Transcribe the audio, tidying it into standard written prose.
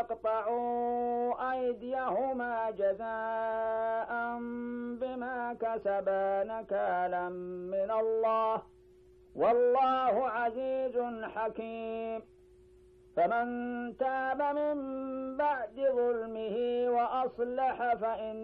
فاقطعوا أيديهما جزاء بما كسبا نكالا من الله والله عزيز حكيم فمن تاب من بعد ظلمه وأصلح فإن